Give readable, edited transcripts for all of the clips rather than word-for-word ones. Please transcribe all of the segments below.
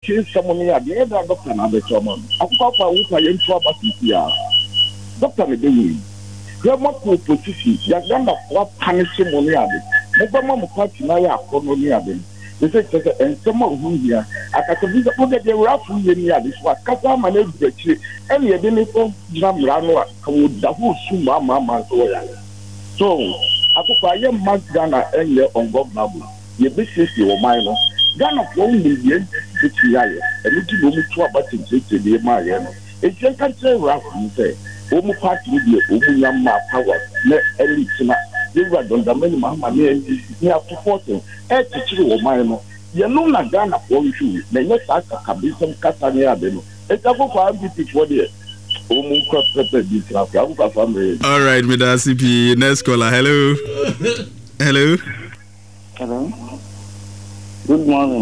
change someone here. The other doctor na be chairman. Akupa kwa upa yentu abasisi ya. Doctor me dey win. There must be opposition. Ya ganda kwa punish money ade. Mobama mo party na ya akono ni ade. They say and some of who here akatabiza oge dey rafu ni ade so akata manage the chi. Any dey ni for jam rano ka wo da ho suma mama so ya. So akupa ye mas Ghana enye ungovernable. Ye be sisi o mai no. Ghana for million to ya ye. Enu ti bo mu to abati nche dey ma ye no. E je kan tell rafu say omu party dey omu nyama power na elite na you don't many mama ni supporting e teaching wo man no ye no na Ghana for issue na yes aka kabisem kasa ni ade no e ta go for MPP for there omu kwa pepe bi traffic abu ka family. All right, with the CP next caller. Hello. Hello. Hello. Good morning.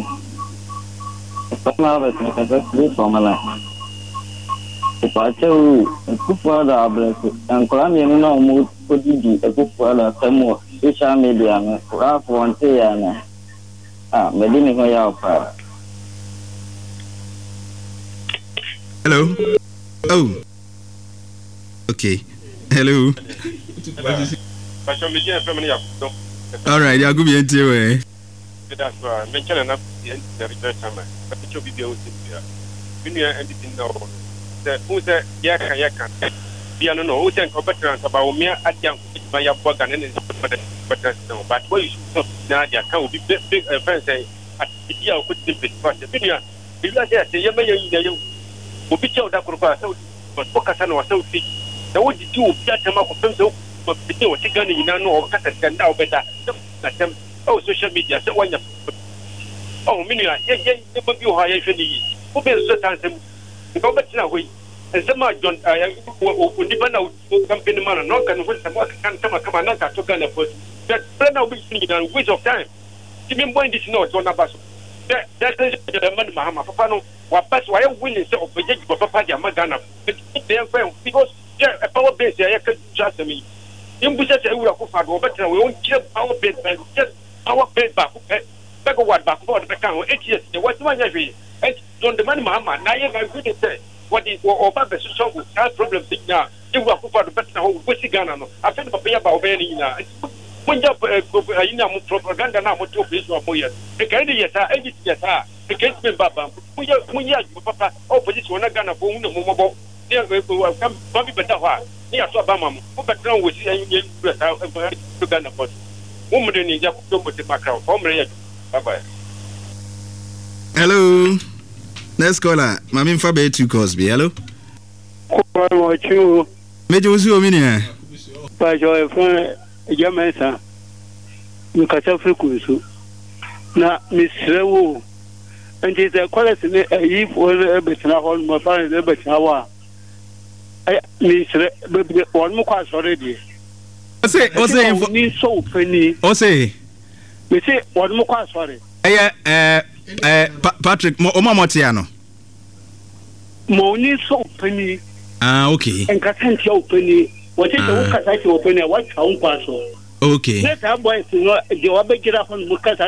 Pacho, Kufuada bless and Colombian no mood put you a Kufuada Samu, social media, Ralph Monteana. Medina Hoya. Hello. Oh. Okay. Hello. All right, I'll go be into it. That's why I mentioned enough the return time. But it should be able to be anything now. Who said, Yakan, Piano, who sent competence about me at young by your book and any but what you should now, there can't be big offense at the year could be but the video. If you say, you will be told that could pass out, but Bocasan was so thick. The would you get them up of pencil, but you were taken in an or cut and now better. Oh, social media, so one. Oh, Minia, you hire who been certain. Go back now, and some are John, would depend on company man, no can win some work, can come and not to Ghana first. That plan will be seen and waste of time. Even when this note on a bus. That is the man, Mahama, Papano, what pass why I'm winning so for Papa Yamagana. Because a power base, I can trust me. In which I will go back, we won't kill our bed, just our bed back, back what back for the account, 8 years. What's my every? And don't the man, Mahama, now you can really say what is or Baba Susan with that problem now. You will put the better home with Ghana. I feel about Benina. When you propaganda now, what to face or boy. The Canadian, yes, the case been Baba. We are Papa, opposition, one Ghana for Mumbo. They will come, Bobby Betawa, near Sabama, who background with to Ghana for woman in Jacob with the background. Bye bye. Hello. Next caller. Mami Fabe 2 Cosby. Hello. What you? Major was your mini. By your friend, Jamaica. You cut off a cruise. Now, Miss Rewu. And it's a quality if all a bit now on my father, a bit now. Miss one more class already. I say, so penny. I say, we say one more class already. Patrick, Oma Motiano. Money so penny. Okay. And can't you penny? What is the work I open a white town parcel? Okay. Let our boys know the Wabek up on Mukas.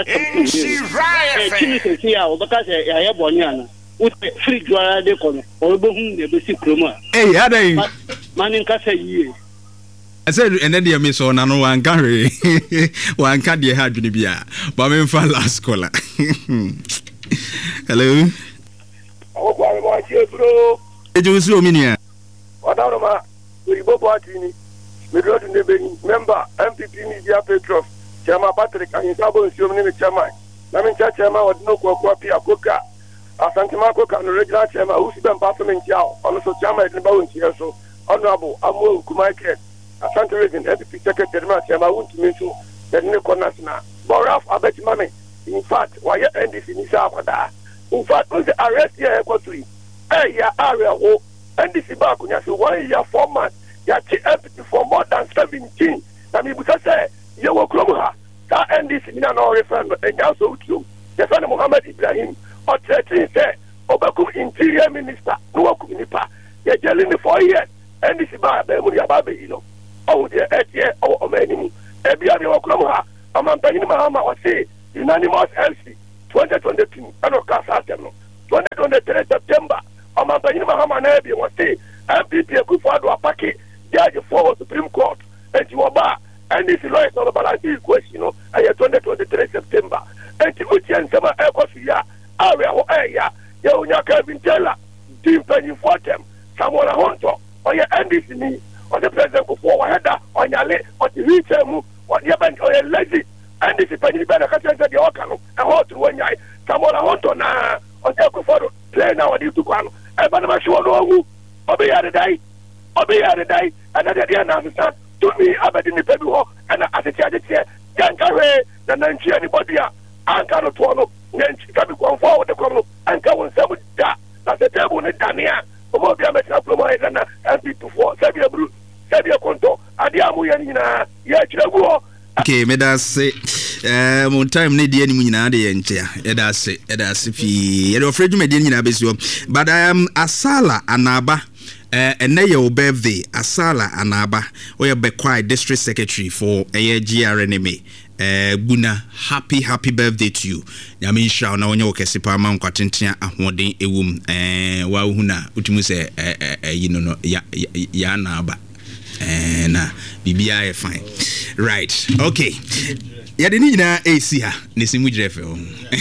See how because I have one with free dry decon or boom the basic chroma. Hey, are they? Man in Casa ye. I said, and then you miss on one carry. One can't be hard to be a but I'm for last caller. Hello. Bro. It was so many. What we go party. We go to the member MPP Media Petrov, Chairman Patrick, and his album, Chairman. Namin Chairman was no Kwapia Coca. Asantimaco and the regular chairman who's been performing Chow, also Chairman in the Bounty, so Honorable Amu Kumaiket, Asante Regan, MPP Secretary, Chairman, won't mention the Nico National. But Ralph, I bet money. In fact, why you end this in Isabada? In fact, was the arrest here equally. Hey, ya area, oh, and this is back when you say 1 year 4 months. You have for more than 17. I mean, because you will come here. That end this in an referendum, and also too. The son of Muhammad Ibrahim, or 13 say, Obakum Interior Minister, no Kunipa. You're telling me 4 years, and this is bad, you know. Oh, the 8 year, oh, many. Every other Oklahoma, I'm Mahama was say, unanimous LC, 2022, I don't cast out them. 20 23 September. Omampanyini Mahama na ebi wasi MPP Akufo-Addo apaki judge for Supreme Court. And you are and this lawyers on the balance question, 2023 September. And you can come a coffee area or area. You will Kevin Taylor, Team Penny for them, someone a hunter, or your NDC, or the president before header, on your leg, or the retail, or your bank, or your lazy, and this is Penny better catch the Okano, and hold to one night, someone a hunter now, or the Akufo-Addo play now, and you to come, and I'm sure no, or be at the day, and at the end of the time. To me, abedi ni pedu and atete adete yankare na nanchi anybody anka no to no nanchi ka bi konfo de kono anka won sabu da na se tebu ne dania omo bia metra promo e na MP24 sabia bru sabia konto ade amu ya nyina ya kiragu. Okay, me da say mo time ne die ni mu nyina de ye nche ya da say fi ye do freju me die nyina besi but I am Asala Anaba. And now your birthday, Asala Anaba, or your Bekwai District Secretary for a GRNMA. Guna, happy birthday to you. Yamisha, now when you can see Paramount Quatintia, one day a woman, Wahuna, Utimuse, Yanaba, and BBI fine. Right, okay. Yadinina AC ha nisimu jefo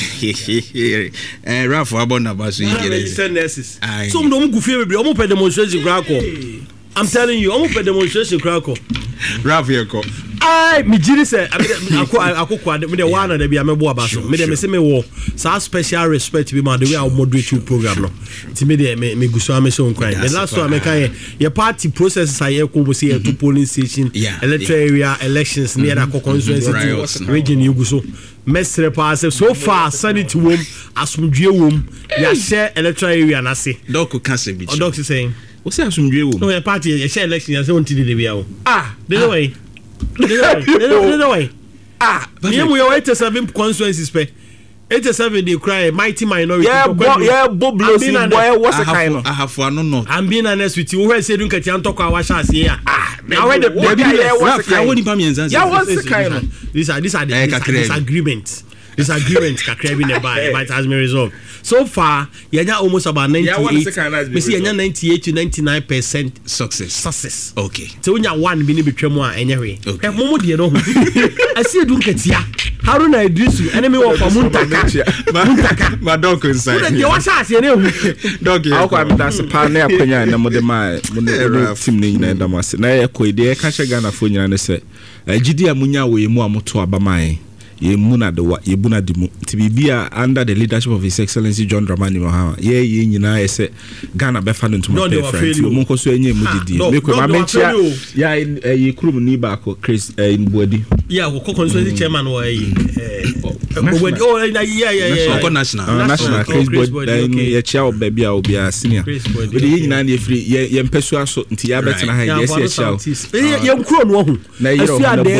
Rafa abona basu nurses so ndo mu gufie bebre omo pe demonstration krako I'm telling you omo pe demonstration krako Rafa yeko ai mi jiri se akokwa me de wana da bia mebo abaso me de me se me wo sa special respect be man the way I moderate you program no ti me de me guso am so nkwan the last one me kan ye party processes aye ko bo se to polling station electoral area elections near the constituency region you guso mestre pass so far sanity wom asumdwe wom ya share electoral area na se doc can say be doc saying o se asumdwe wom no party ye share election ya se won ti de bia wo the way the way you we 87 constituencies pe 87 they cry mighty minority boblos boy what's the kind of I have for no I'm being honest with you who say dun kati antoko awasha ase ya now when the what's the kind what's the kind of these are the disagreement kakra bi ne buy but it has been resolved so far yanya almost about 98 we see yanya 98 to 99% success okay so unya one bi ne betwam a enye hwe momo de no asi edun katia Haruna Idrisu enemy wo for muntaka madok inside de wa sha ase ne hu dog akwa am da se pa na akonya na mo de ma mo team ni na da mase na yakoi de ka hye Ghana fo nyina ne se agidi amunya wo yemu amoto abaman Yemuna de wa yebuna dimu tibibia under the leadership of His Excellency John Dramani Mahama ye nyina ese Ghana be fa no ntuma different mo nkoso enye mudidi me ko ma mentia ya ye krum ni ba ko Chris Nbuadi ya ko constituency chairman wa Nbuadi oh yeah national Chris Nbuadi ye chia obabi a obia senior we de nyina na free ye mpesu aso nti ya betena ha ye se chia ye nkro no hu na ye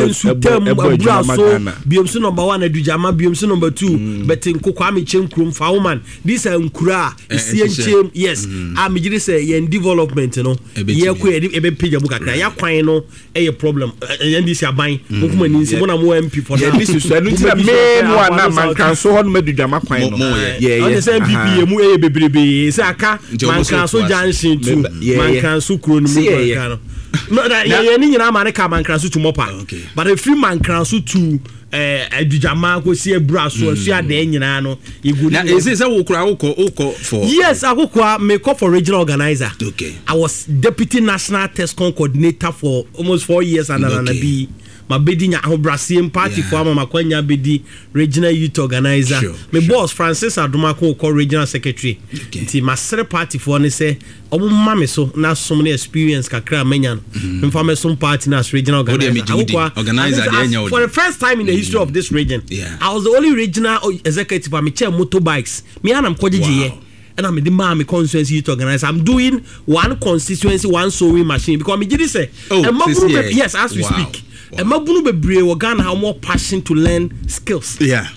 ro number 1 Adujama biomso number 2 betin Kwame Chenkrum fa woman this nkura CNCM yes amigire say ye development no ye ko ebe page mu kakra ya kwan no e problem ndisi aban mokuma ni nsi bona mo MP for now this is no tira me no na man kan so ho no Adujama kwan no yeah on the MPP mu e bebrebe say aka man kan so junction to man kan so kuro no mu kan no na ye ni nyina man ka man kan so to mopa but if free man kan so to Adujama ko si ebra so ade nyina no igudi na ese se wo kura wo for yes akokwa me call for regional organizer okay I was deputy national TESCON coordinator for almost 4 years and be my bedi nya ahobrasiem party for mama kwanya bedi regional youth organizer me boss Francis Adoma ko call regional secretary nti masere party for ne say omo mama so na some experience kakra menya no mfa me some party na regional organizer for the first time in the history of this region I was the only regional executive for me chair motorbikes me anam kojije and I'm the man constituency youth organizer I'm doing one constituency one sewing machine because me did say yes as we speak and mabunu bebre wo Ghana have more passion to learn skills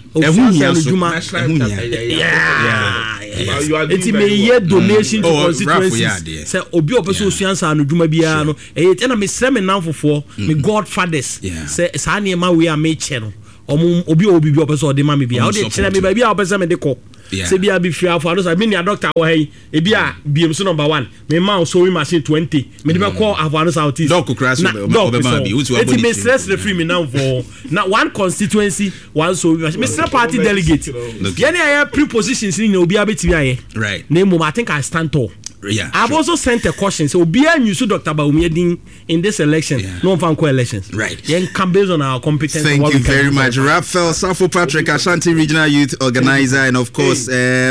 it's me year donation to constituencies say obi opeso osuansa anoduma bia no e na me srem now for me godfathers say sa na ma we a me che no obi opeso de ma me bia o de kire me ba bia opeso me de ko say be be free for those I mean your doctor wa hey e be a BM number 1 me ma sewing machine 20 me dey call Avanos Southeast doc crash it me stress the free me now for now one constituency one sewing machine me still party delegate any I prepositions in obi abetimi aye right name I think I stand tall. Yeah, I've also sent a caution. So be a new Dr. Baumedin in this election. No Fanco elections. Right. Then come based on our competence. Thank you very much. Raphael Safo Patrick, Ashanti Regional Youth Organizer, and of course,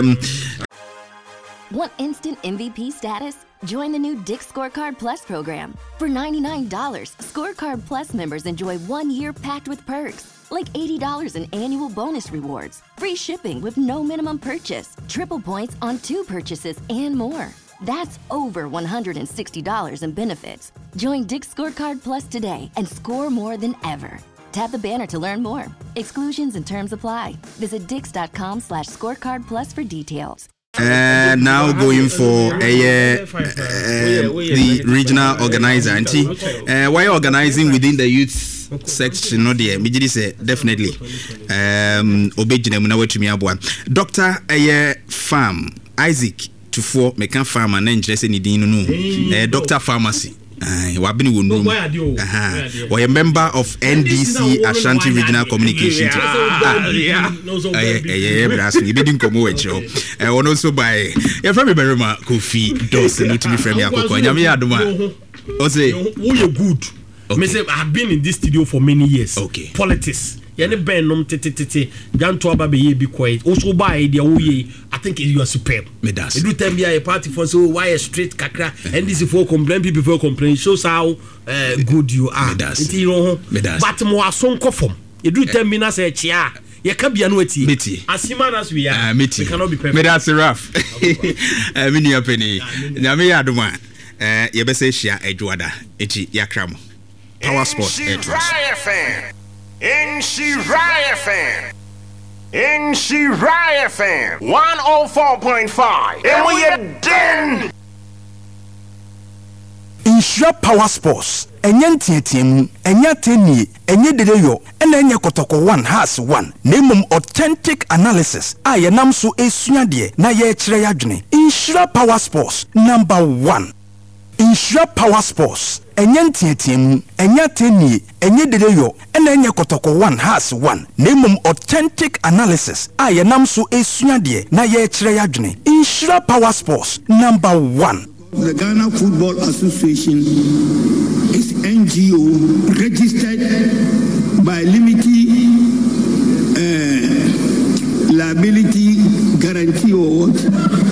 Want instant MVP status? Join the new Dick Scorecard Plus program. For $99, Scorecard Plus members enjoy 1 year packed with perks, like $80 in annual bonus rewards, free shipping with no minimum purchase, triple points on 2 purchases, and more. That's over $160 in benefits. Join Dick Scorecard Plus today and score more than ever. Tap the banner to learn more. Exclusions and terms apply. Visit dix.com/scorecard plus for details. Now going for the regional organizer. Why organizing within the youth section? No, dear, me say definitely. Dr. Farm Isaac Tufo mekan farm and interest in the Dr. Pharmacy. Wabini wonu. We a member of NDC Ashanti Regional Communication Team. You didn't come over, Joe. And also by your friend Berima Kofi Dos and to me from Yakoko. Yami Aduma. Ose, you're good. Me say I've been in this studio for many years. Okay. Politics. Yene ben nom tete Janto aba be be quiet. Also by the oye, I think you are superb. Me das. You do tell me a party for so why a straight kakra and this for complain people for complain shows how good you are. Me das. But mo asonko form. You do tell me na say chia. You can be annuity. As human as we are, we cannot be perfect. Me that's rough. Me ni apeni. Nyame ya aduma. Ye be say shia edwada. Echi yakram. Power Sports Nshiraya fan 104.5 and we are done. Nshira Power Sports enye ntietim enye teni enye dedeyo ena enye kotoko 1 has 1 nemum authentic analysis ayenam so esua de na ye kire yadwene. Nshira Power Sports number 1. Nshira Power Sports enye ntietim enye teni enye dedeyo ena enye kotoko 1 has 1 nemum authentic analysis ayenam so esua de na ye kire yadwene. Nshira Power Sports number 1. The Ghana Football Association is NGO registered by Limited Liability Guarantee or what?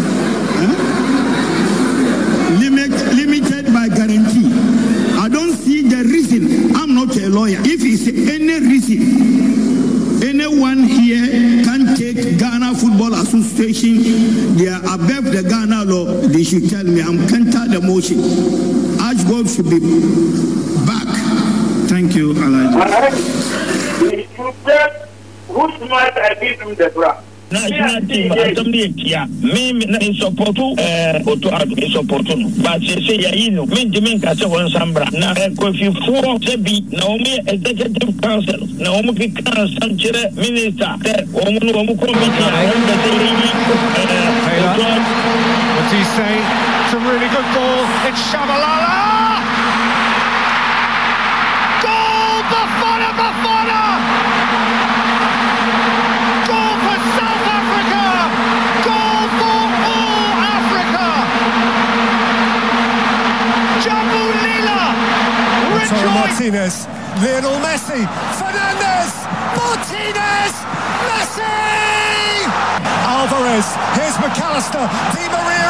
Limited by guarantee. I don't see the reason. I'm not a lawyer. If it's any reason, anyone here can take Ghana Football Association. They are above the Ghana law. They should tell me. I'm counter the motion. Ashgold should be back. Thank you, Elijah. Who's might I give him the draft? National team assembly kia me na supportu oto adu supportu but say ya ino me dimin ka se won sambra na Kofi Fuo se bi na omi executive council na omi ki council chere minister omu committee on the what do you say? It's a really good ball. It's Shabalala. Goal Bafana. Martinez, Lionel Messi, Fernandez, Martinez, Messi! Alvarez, here's McAllister, Di Maria.